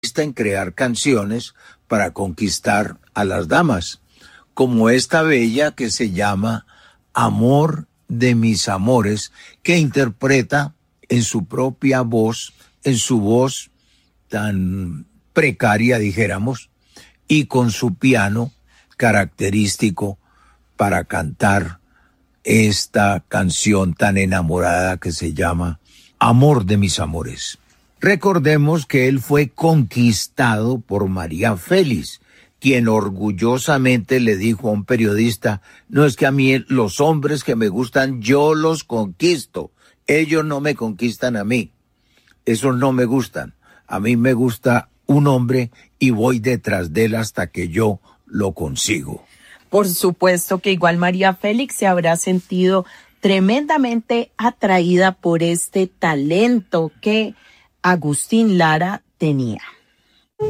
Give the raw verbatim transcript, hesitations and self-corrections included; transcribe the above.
en crear canciones para conquistar a las damas, como esta bella que se llama Amor de mis amores, que interpreta en su propia voz, en su voz tan precaria, dijéramos, y con su piano característico para cantar esta canción tan enamorada que se llama Amor de mis amores. Recordemos que él fue conquistado por María Félix, quien orgullosamente le dijo a un periodista: no, es que a mí los hombres que me gustan yo los conquisto, ellos no me conquistan a mí, esos no me gustan, a mí me gusta un hombre y voy detrás de él hasta que yo lo consigo. Por supuesto que igual María Félix se habrá sentido tremendamente atraída por este talento que Agustín Lara tenía.